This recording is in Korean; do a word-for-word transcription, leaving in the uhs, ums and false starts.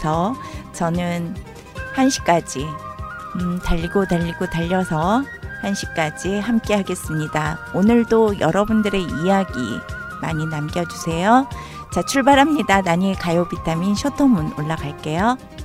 위해서 저는 한 시까지 음, 달리고 달리고 달려서 한 시까지 함께 하겠습니다. 오늘도 여러분들의 이야기 많이 남겨주세요. 자, 출발합니다. 나니의 가요 비타민 쇼토문 올라갈게요.